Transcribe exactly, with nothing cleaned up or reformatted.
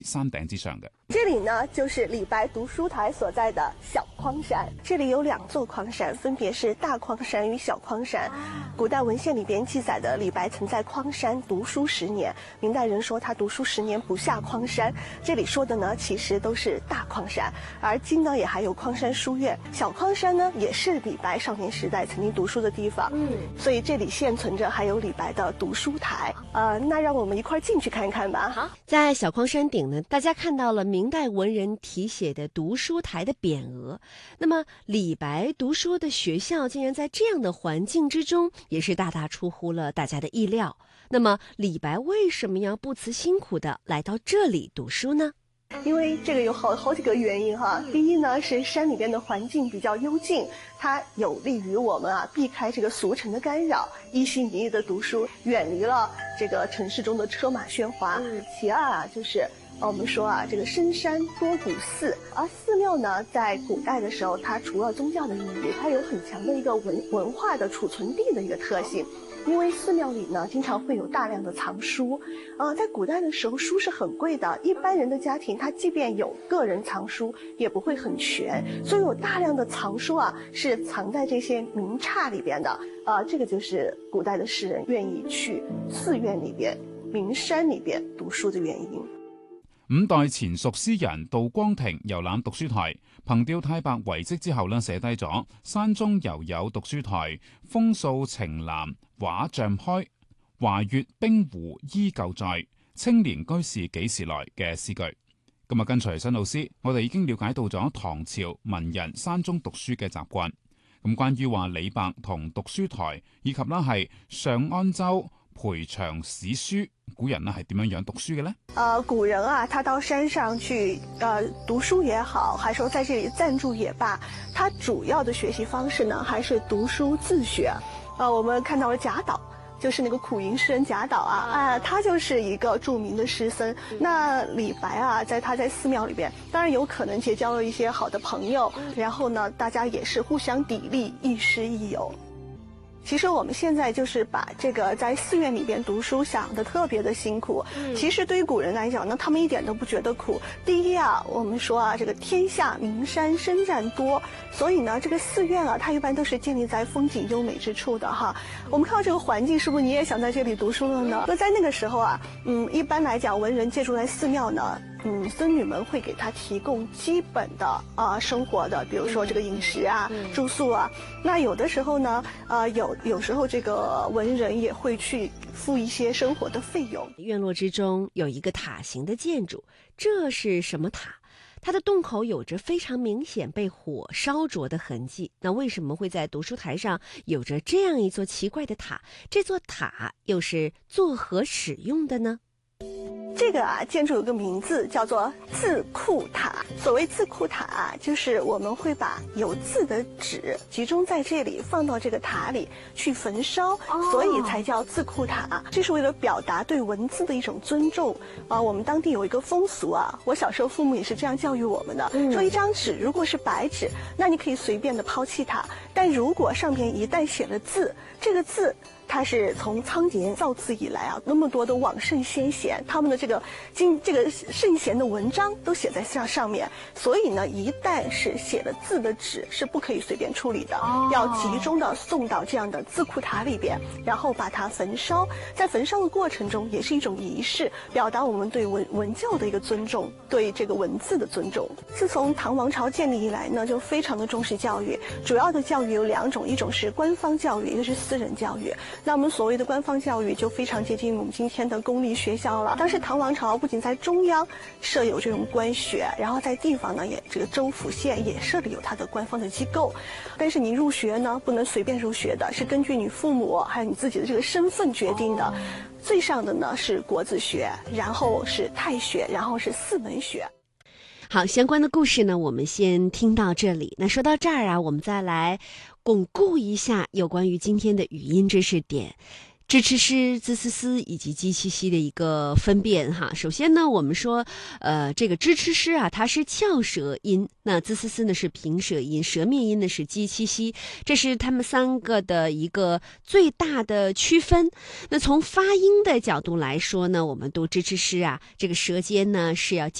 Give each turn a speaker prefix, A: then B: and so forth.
A: 山頂之上嘅。
B: 这里呢，就是李白读书台所在的小匡山。这里有两座匡山，分别是大匡山与小匡山。古代文献里边记载的李白曾在匡山读书十年，明代人说他读书十年不下匡山。这里说的呢，其实都是大匡山，而今呢也还有匡山书院。小匡山呢，也是李白少年时代曾经读书的地方。嗯，所以这里现存着还有李白的读书台。呃，那让我们一块进去看看吧。
C: 好，在小匡山顶呢，大家看到了明代文人题写的读书台的匾额。那么李白读书的学校竟然在这样的环境之中，也是大大出乎了大家的意料。那么李白为什么要不辞辛苦的来到这里读书呢？
B: 因为这个有好好几个原因哈。第一呢，是山里边的环境比较幽静，它有利于我们啊避开这个俗尘的干扰，一心一意的读书，远离了这个城市中的车马喧哗。嗯、其二啊，就是我们说啊，这个深山多古寺，而寺庙呢，在古代的时候，它除了宗教的意义，它有很强的一个文文化的储存地的一个特性。因为寺庙里呢，经常会有大量的藏书，呃，在古代的时候，书是很贵的，一般人的家庭，他即便有个人藏书，也不会很全，所以有大量的藏书啊，是藏在这些名刹里边的，啊、呃，这个就是古代的诗人愿意去寺院里边、名山里边读书的原因。
A: 五代前蜀詩人杜光庭遊覽讀書台，憑吊太白遺跡之後呢，寫低咗山中猶有讀書台，風掃晴嵐畫像開，華月冰湖依舊在，青年居士幾時來嘅詩句。咁啊，跟隨新老師，我哋已經了解到咗唐朝文人山中讀書嘅習慣。咁關於話李白同讀書台，以及啦係上安州培長史書，古人呢係點樣樣讀書嘅呢？
B: 呃，古人啊，他到山上去，呃，讀書也好，還是說在這裡暫住也罷，他主要的學習方式呢，還是讀書自學。呃，我們看到了賈島，就是那個苦吟詩人賈島啊，啊、呃，他就是一個著名的詩僧。那李白啊，在他在寺廟裡邊，當然有可能結交了一些好的朋友，然後呢，大家也是互相砥礪，亦師亦友。其实我们现在就是把这个在寺院里边读书想得特别的辛苦，嗯、其实对于古人来讲呢，他们一点都不觉得苦。第一啊，我们说啊，这个天下名山深涧多，所以呢，这个寺院啊，它一般都是建立在风景优美之处的哈。我们看到这个环境，是不是你也想在这里读书了呢？那在那个时候啊，嗯，一般来讲，文人借住在寺庙呢。嗯，僧侣们会给他提供基本的啊、呃、生活的，比如说这个饮食啊、嗯、住宿啊。那有的时候呢，呃，有有时候这个文人也会去付一些生活的费用。
C: 院落之中有一个塔形的建筑，这是什么塔？它的洞口有着非常明显被火烧灼的痕迹。那为什么会在读书台上有着这样一座奇怪的塔？这座塔又是作何使用的呢？
B: 这个啊，建筑有个名字叫做字库塔。所谓字库塔啊，就是我们会把有字的纸集中在这里，放到这个塔里去焚烧，哦、所以才叫字库塔。这是为了表达对文字的一种尊重啊。我们当地有一个风俗啊，我小时候父母也是这样教育我们的，嗯、说一张纸如果是白纸，那你可以随便的抛弃它，但如果上面一旦写了字，这个字。它是从仓颉造字以来啊，那么多的往圣先贤，他们的这个经这个圣贤的文章都写在上上面，所以呢，一旦是写了字的纸是不可以随便处理的，哦、要集中的送到这样的字库塔里边，然后把它焚烧。在焚烧的过程中，也是一种仪式，表达我们对文文教的一个尊重，对这个文字的尊重。自从唐王朝建立以来呢，就非常的重视教育，主要的教育有两种，一种是官方教育，一个是私人教育。那我们所谓的官方教育就非常接近我们今天的公立学校了。当时唐王朝不仅在中央设有这种官学，然后在地方呢，也这个州府县也设立有它的官方的机构。但是你入学呢，不能随便入学的，是根据你父母还有你自己的这个身份决定的。最上的呢是国子学，然后是太学，然后是四门学。
C: 好，相关的故事呢，我们先听到这里。那说到这儿啊，我们再来巩固一下有关于今天的语音知识点。 支吃诗、滋思思以及鸡七西的一个分辨哈。首先呢，我们说，呃，这个支吃诗啊，它是翘舌音，那滋思思呢是平舌音，舌面音呢是鸡七西，这是他们三个的一个最大的区分。那从发音的角度来说呢，我们读支吃诗啊，这个舌尖呢是要